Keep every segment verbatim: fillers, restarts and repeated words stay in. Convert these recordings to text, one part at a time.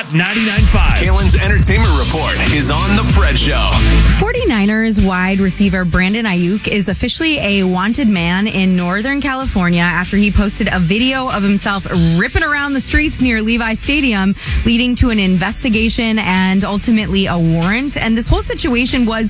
Hot ninety-nine point five. Kalen's Entertainment Report is on The Fred Show. forty-niners wide receiver Brandon Ayuk is officially a wanted man in Northern California after he posted a video of himself ripping around the streets near Levi Stadium, leading to an investigation and ultimately a warrant. And this whole situation was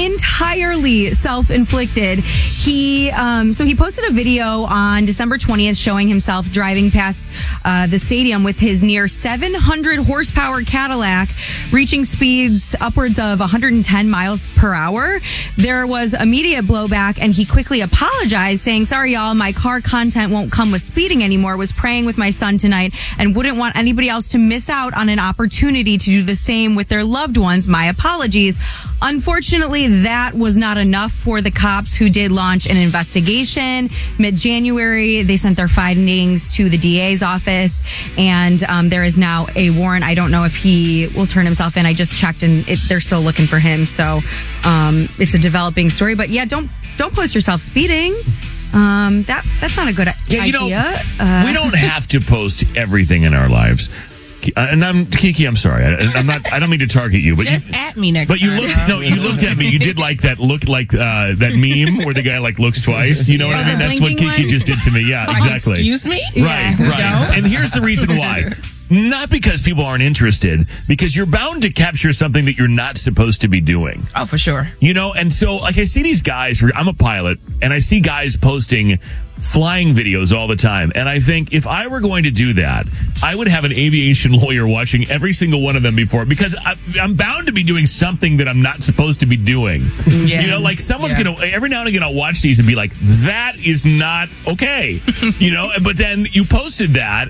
entirely self-inflicted. He, um, so he posted a video on December twentieth showing himself driving past uh, the stadium with his near seven hundred horsepower Cadillac, reaching speeds upwards of one hundred ten miles per hour. There was immediate blowback, and he quickly apologized, saying, "Sorry, y'all, my car content won't come with speeding anymore. Was praying with my son tonight and wouldn't want anybody else to miss out on an opportunity to do the same with their loved ones. My apologies." Unfortunately, that was not enough for the cops, who did launch an investigation. Mid-January, they sent their findings to the D A's office, and um, there is now a warrant. I don't know if he will turn himself in. I just checked, and it, they're still looking for him. So um, it's a developing story. But yeah, don't don't post yourself speeding. Um, that that's not a good yeah, idea. You know, uh, we don't have to post everything in our lives. And I'm Kiki. I'm sorry. I, I'm not. I don't mean to target you, but just you, at me next. But you time. looked. No, you looked at me. You did like that. Look like uh, that meme where the guy like looks twice. You know what I mean? That's what Kiki one? just did to me. Yeah, Like, exactly. Excuse me. Right, Yeah. right. No. And here's the reason why. Not because people aren't interested, because you're bound to capture something that you're not supposed to be doing. Oh, for sure. You know, and so like I see these guys, I'm a pilot, and I see guys posting flying videos all the time. And I think if I were going to do that, I would have an aviation lawyer watching every single one of them before, because I, I'm bound to be doing something that I'm not supposed to be doing. Yeah. You know, like someone's Yeah. going to, every now and again, I'll watch these and be like, that is not okay. You know, but then you posted that.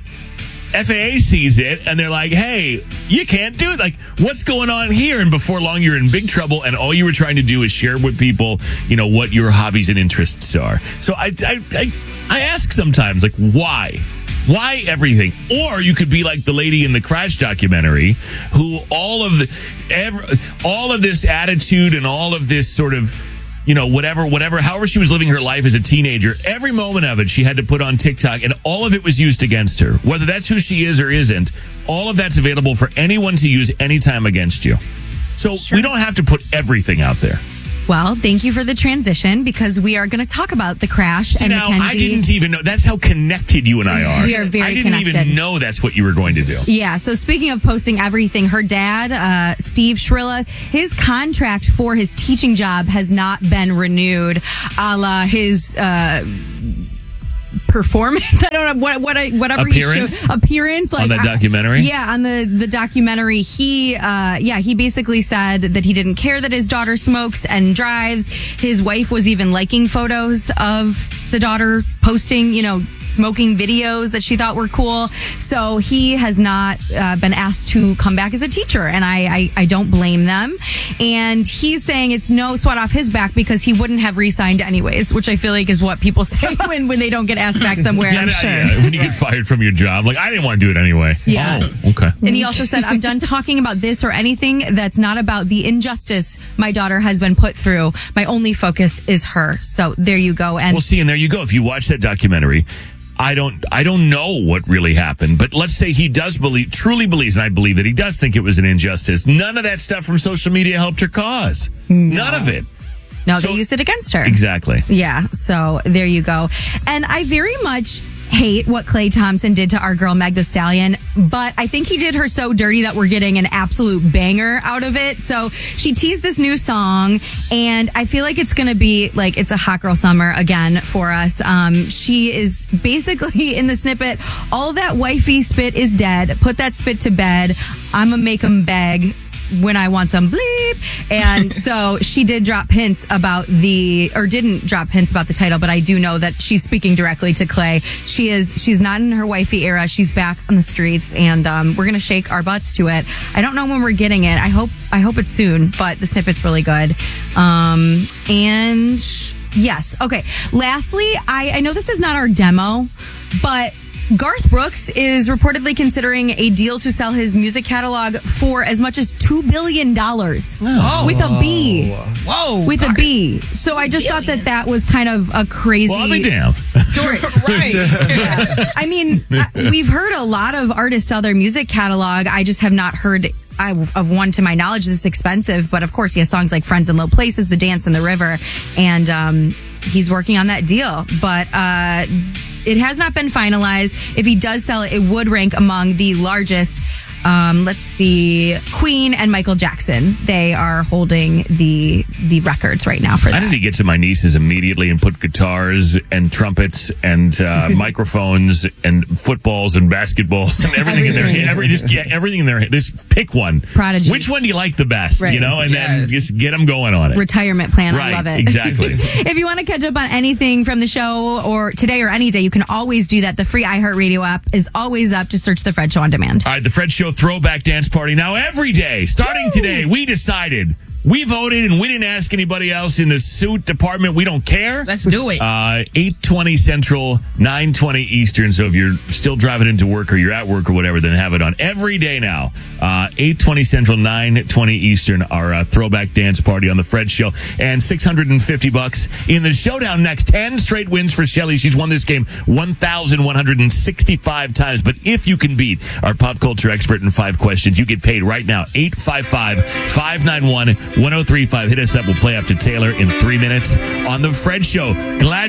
F A A sees it and they're like, hey, you can't do it. Like, what's going on here? And before long, you're in big trouble. And all you were trying to do is share with people, you know, what your hobbies and interests are. So I, I, I, I ask sometimes, like, why? Why everything? Or you could be like the lady in the Crash documentary, who all of the, every, all of this attitude and all of this sort of, you know, whatever, whatever, however she was living her life as a teenager, every moment of it she had to put on TikTok, and all of it was used against her. Whether that's who she is or isn't, all of that's available for anyone to use anytime against you. So Sure. we don't have to put everything out there. Well, thank you for the transition, because we are going to talk about the Crash. See, and now, Mackenzie. I didn't even know. That's how connected you and I are. We are very I didn't connected. even know that's what you were going to do. Yeah, so speaking of posting everything, her dad, uh, Steve Shrilla, his contract for his teaching job has not been renewed, a la his uh, performance. I don't know what what I, whatever Appearance? he showed appearance like On that I- documentary? yeah, on the the documentary, he uh, yeah he basically said that he didn't care that his daughter smokes and drives. His wife was even liking photos of the daughter posting, you know, smoking videos that she thought were cool. So he has not uh, been asked to come back as a teacher, and I, I I don't blame them. And he's saying it's no sweat off his back, because he wouldn't have re-signed anyways, which I feel like is what people say when when they don't get asked back somewhere. Yeah, I'm yeah, sure. yeah. When you get fired from your job, like, I didn't want to do it anyway. Yeah. Oh, okay. And he also said, I'm done talking about this or anything that's not about the injustice my daughter has been put through. My only focus is her. So there you go. And Well, see, and there you go. If you watch that documentary, I don't, I don't know what really happened, but let's say he does believe, truly believes, and I believe that he does think it was an injustice. None of that stuff from social media helped her cause. No. None of it. no, so- they used it against her. Exactly. Yeah. So there you go. And I very much hate what Klay Thompson did to our girl Meg Thee Stallion, but I think he did her so dirty that we're getting an absolute banger out of it. So she teased this new song, and I feel like it's going to be like, it's a hot girl summer again for us. Um, she is basically in the snippet, all that wifey spit is dead. Put that spit to bed. I'ma make 'em beg when I want some bleep. And so she did drop hints about the, or didn't drop hints about the title, but I do know that she's speaking directly to Klay. She is, she's not in her wifey era. She's back on the streets, and um, we're going to shake our butts to it. I don't know when we're getting it. I hope, I hope it's soon, but the snippet's really good. Um, and yes. Okay. Lastly, I, I know this is not our demo, but Garth Brooks is reportedly considering a deal to sell his music catalog for as much as two billion dollars. Oh. With a B. Whoa. With a B. So I just thought that that was kind of a crazy Well, I'll be damned. story. Right. Yeah. I mean, uh, we've heard a lot of artists sell their music catalog. I just have not heard I, of one to my knowledge this expensive. But of course, he has songs like Friends in Low Places, The Dance in the River. And um, he's working on that deal. But uh, it has not been finalized. If he does sell it, it would rank among the largest. Um, let's see, Queen and Michael Jackson. They are holding the the records right now for that. I need to get to my nieces immediately and put guitars and trumpets and uh, microphones and footballs and basketballs and everything, everything. in their every just yeah, everything in their just pick one. Prodigy. Which one do you like the best? Right. You know, and Yes. then just get them going on it. Retirement plan. Right, I love it. exactly. If you want to catch up on anything from the show or today or any day, you can always do that. The free iHeartRadio app is always up. Just search The Fred Show on demand. All right, the Fred Show Throwback Dance Party. Now, every day, starting Woo! today, we decided, we voted, and we didn't ask anybody else in the suit department. We don't care. Let's do it. Uh, eight twenty Central, nine twenty Eastern. So if you're still driving into work or you're at work or whatever, then have it on every day now. Uh, eight twenty Central, nine twenty Eastern, our uh, Throwback Dance Party on the Fred Show. And six hundred fifty bucks in the showdown next. ten straight wins for Shelly. She's won this game one thousand one hundred sixty-five times. But if you can beat our pop culture expert in five questions, you get paid right now. eight five five, five nine one, one oh three five. Hit us up. We'll play after Taylor in three minutes on the Fred Show. Glad